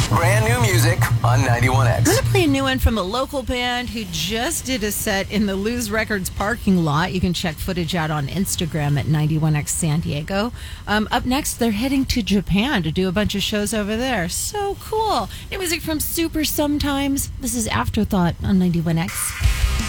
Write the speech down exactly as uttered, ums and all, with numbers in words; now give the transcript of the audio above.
Brand new music on ninety-one X. I'm going to play a new one from a local band who just did a set in the Lose Records parking lot. You can check footage out on Instagram at ninety-one X San Diego. Um, up next, they're heading to Japan to do a bunch of shows over there. So cool. New music from Super Sometimes. This is Afterthought on ninety-one X.